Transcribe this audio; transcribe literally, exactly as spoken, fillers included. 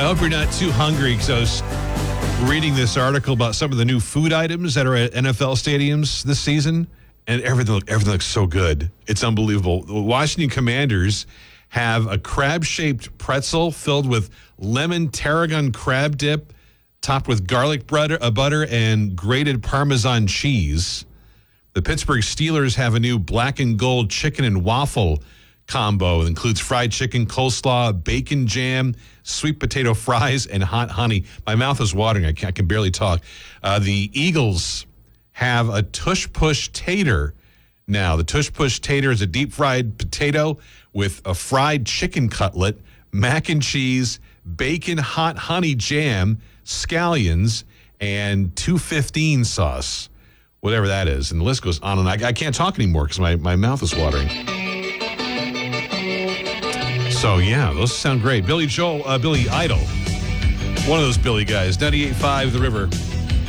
I hope you're not too hungry, because I was reading this article about some of the new food items that are at N F L stadiums this season, and everything, everything looks so good. It's unbelievable. The Washington Commanders have a crab-shaped pretzel filled with lemon tarragon crab dip, topped with garlic butter, uh, butter and grated Parmesan cheese. The Pittsburgh Steelers have a new black and gold chicken and waffle combo. It includes fried chicken, coleslaw, bacon jam, sweet potato fries, and hot honey. My mouth is watering. I can, I can barely talk. Uh, the Eagles have a tush push tater now. The tush push tater is a deep fried potato with a fried chicken cutlet, mac and cheese, bacon, hot honey jam, scallions, and two fifteen sauce, whatever that is. And the list goes on, and I, I can't talk anymore because my, my mouth is watering. So, yeah, those sound great. Billy Joel, uh, Billy Idol, one of those Billy guys, ninety-eight point five The River.